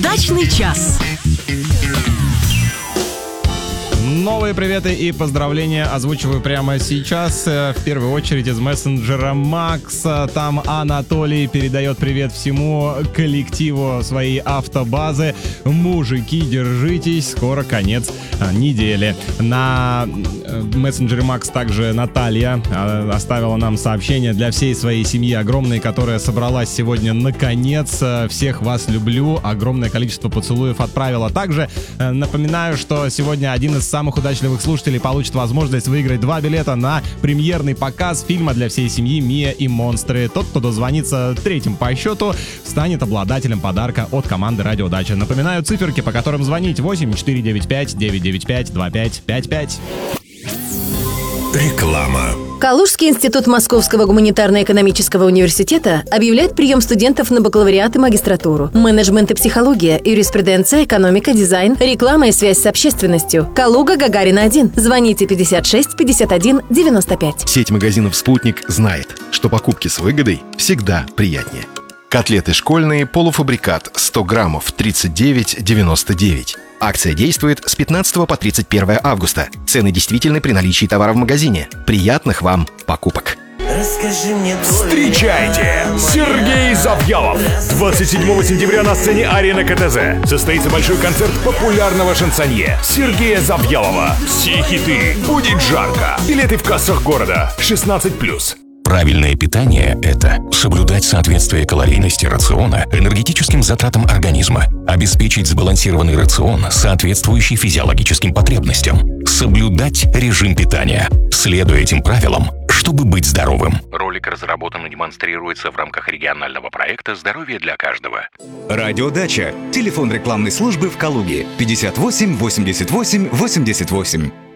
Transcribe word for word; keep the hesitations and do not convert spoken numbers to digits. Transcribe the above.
Удачный час. Новые приветы и поздравления озвучиваю прямо сейчас. В первую очередь из мессенджера Макс. Там Анатолий передает привет всему коллективу своей автобазы. Мужики, держитесь, скоро конец недели. На мессенджере Макс также Наталья оставила нам сообщение для всей своей семьи огромной, которая собралась сегодня наконец. Всех вас люблю. Огромное количество поцелуев отправила. Также напоминаю, что сегодня один из самых удачливых слушателей получит возможность выиграть два билета на премьерный показ фильма для всей семьи «Мия и монстры». Тот, кто дозвонится третьим по счету, станет обладателем подарка от команды «Радио Дача». Напоминаю циферки, по которым звонить: восемь четыре девять пять девять девять пять два пять пять пять. Реклама. Калужский институт Московского гуманитарно-экономического университета объявляет прием студентов на бакалавриат и магистратуру. Менеджмент и психология, юриспруденция, экономика, дизайн, реклама и связь с общественностью. Калуга, Гагарина один. Звоните пятьдесят шесть пятьдесят один девяносто пять. Сеть магазинов «Спутник» знает, что покупки с выгодой всегда приятнее. Котлеты школьные, полуфабрикат, сто граммов, тридцать девять девяносто девять. Акция действует с пятнадцатого по тридцать первое августа. Цены действительны при наличии товара в магазине. Приятных вам покупок! Расскажи мне. Встречайте! Сергей Завьялов. двадцать седьмого сентября на сцене Арены ка тэ зэ состоится большой концерт популярного шансонье Сергея Завьялова. Все хиты. Будет жарко. Билеты в кассах города. шестнадцать плюс. Правильное питание – это соблюдать соответствие калорийности рациона энергетическим затратам организма, обеспечить сбалансированный рацион, соответствующий физиологическим потребностям, соблюдать режим питания, следуя этим правилам, чтобы быть здоровым. Ролик разработан и демонстрируется в рамках регионального проекта «Здоровье для каждого». Радиодача. Телефон рекламной службы в Калуге. пятьдесят восемь восемьдесят восемь восемьдесят восемь.